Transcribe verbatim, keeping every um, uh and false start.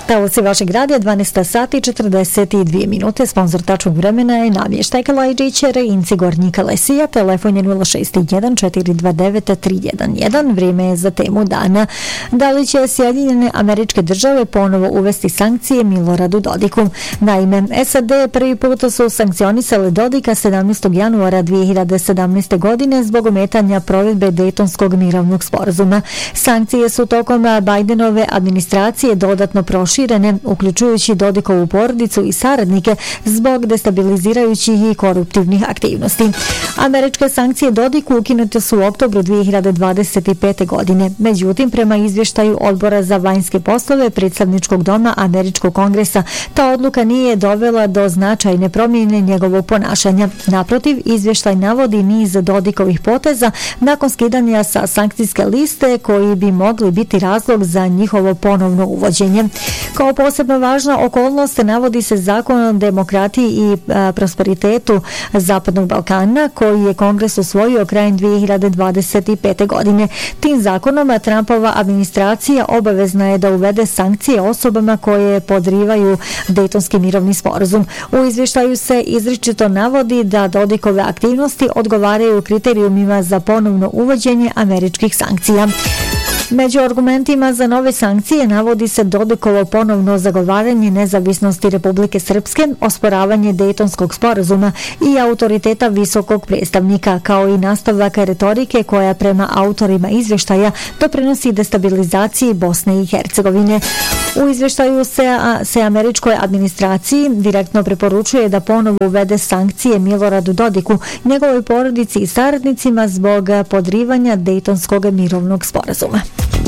Taoci vašeg radija, dvanaest sati i četrdeset dvije minute. Sponzor tačnog vremena je Namještaj Kalajđić, Reinci Gornji Kalesija. Telefon je nula šest jedan četiri dva devet tri jedan jedan. Vrijeme je za temu dana. Da li će Sjedinjene Američke Države ponovo uvesti sankcije Miloradu Dodiku? Naime, S A D prvi puta su sankcionisale Dodika sedamnaestog januara dvije hiljade sedamnaeste. godine zbog ometanja provedbe Dejtonskog mirovnog sporazuma. Sankcije su tokom Bidenove administracije dodatno proširene, uključujući Dodikovu porodicu i saradnike zbog destabilizirajućih i koruptivnih aktivnosti. Američke sankcije Dodiku ukinute su u oktobru dvije hiljade dvadeset pete. godine. Međutim, prema izvještaju Odbora za vanjske poslove Predstavničkog doma Američkog kongresa, ta odluka nije dovela do značajne promjene njegovog ponašanja. Naprotiv, izvještaj navodi niz Dodikovih poteza nakon skidanja sa sankcijske liste koji bi mogli biti razlog za njihovo ponovno uvođenje. Kao posebno važna okolnost navodi se zakon o demokratiji i a, prosperitetu Zapadnog Balkana koji je Kongres usvojio krajem dvije hiljade dvadeset pete. godine. Tim zakonom Trumpova administracija obavezna je da uvede sankcije osobama koje podrivaju Dejtonski mirovni sporazum. U izvještaju se izričito navodi da Dodikove aktivnosti odgovaraju kriterijumima za ponovno uvođenje američkih sankcija. Među argumentima za nove sankcije navodi se Dodikovo ponovno zagovaranje nezavisnosti Republike Srpske, osporavanje Dejtonskog sporazuma i autoriteta visokog predstavnika, kao i nastavak retorike koja prema autorima izvještaja doprinosi destabilizaciji Bosne i Hercegovine. U izvještaju se, se američkoj administraciji direktno preporučuje da ponovo uvede sankcije Miloradu Dodiku, njegovoj porodici i saradnicima zbog podrivanja Dejtonskog mirovnog sporazuma.